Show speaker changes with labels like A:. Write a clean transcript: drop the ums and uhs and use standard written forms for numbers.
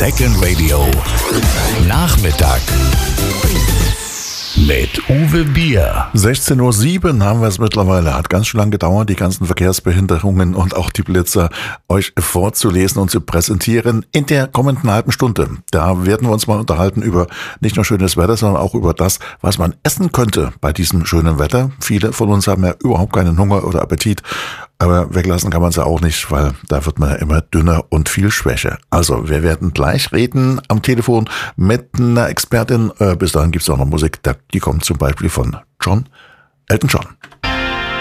A: Second Radio Nachmittag mit Uwe Bier.
B: 16:07 Uhr haben wir es mittlerweile. Hat ganz schön lang gedauert, die ganzen Verkehrsbehinderungen und auch die Blitzer euch vorzulesen und zu präsentieren. In der kommenden halben Stunde, da werden wir uns mal unterhalten über nicht nur schönes Wetter, sondern auch über das, was man essen könnte bei diesem schönen Wetter. Viele von uns haben ja überhaupt keinen Hunger oder Appetit. Aber weglassen kann man es ja auch nicht, weil da wird man ja immer dünner und viel schwächer. Also wir werden gleich reden am Telefon mit einer Expertin. Bis dahin gibt es auch noch Musik, die kommt zum Beispiel von Elton John.